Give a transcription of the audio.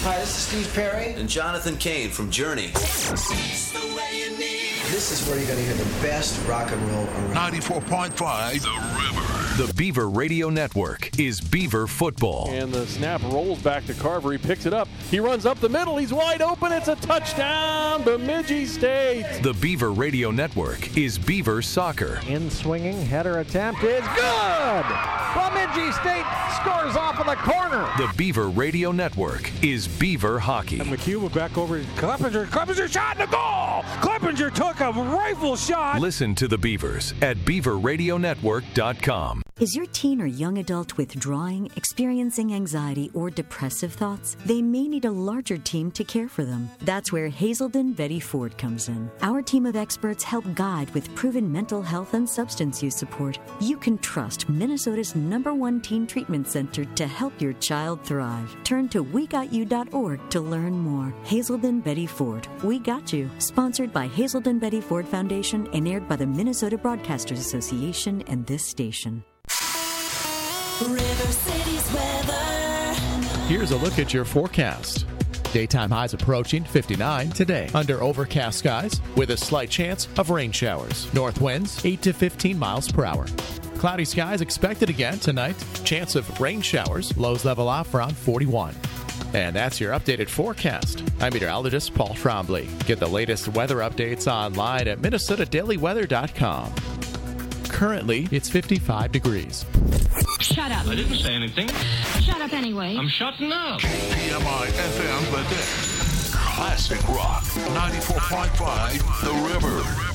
Hi, this is Steve Perry. And Jonathan Cain from Journey. This is where you're going to hear the best rock and roll around. 94.5 The River. The Beaver Radio Network is Beaver Football. And the snap rolls back to Carver. He picks it up. He runs up the middle. He's wide open. It's a touchdown, Bemidji State. The Beaver Radio Network is Beaver Soccer. In swinging, header attempt is good. Bemidji State scores off of the corner. The Beaver Radio Network is Beaver Hockey. And McHugh back over to Kleppinger. Kleppinger shot in the goal. Kleppinger took a rifle shot. Listen to the Beavers at beaverradionetwork.com. Is your teen or young adult withdrawing, experiencing anxiety, or depressive thoughts? They may need a larger team to care for them. That's where Hazelden Betty Ford comes in. Our team of experts help guide with proven mental health and substance use support. You can trust Minnesota's #1 teen treatment center to help your child thrive. Turn to WeGotYou.org to learn more. Hazelden Betty Ford. We Got You. Sponsored by Hazelden Betty Ford Foundation and aired by the Minnesota Broadcasters Association and this station. River City's weather. Here's a look at your forecast. Daytime highs approaching 59 today under overcast skies with a slight chance of rain showers. North winds 8 to 15 miles per hour. Cloudy skies expected again tonight. Chance of rain showers. Lows level off around 41. And that's your updated forecast. I'm meteorologist Paul Trombley. Get the latest weather updates online at MinnesotaDailyWeather.com. Currently, it's 55 degrees. Shut up. I didn't say anything. Shut up anyway. I'm shutting up. KPMI FM Bethel. Classic Rock. 94.5 The River.